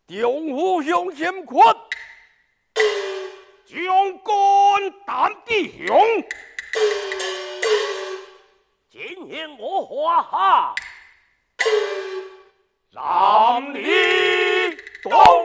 中虎向前看，将官担弟兄，今天我华夏，让你东。